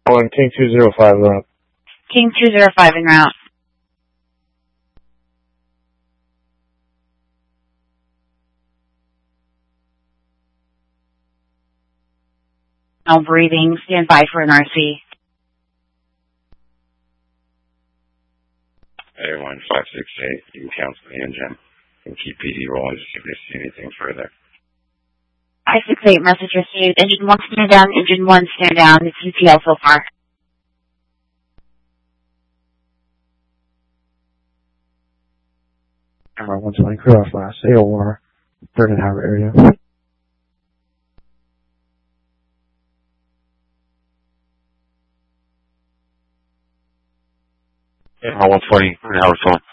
On King 205 route. King 205 en route. No breathing. Stand by for an RC. A1568, you can cancel the engine and keep PD rolling just if you see anything further. 568, message received. Engine 1 stand down, engine 1 stand down. It's UTL so far. Camera 120, clear off last. AOR, Vernon Harbor area. Camera 120, Vernon Harbor phone.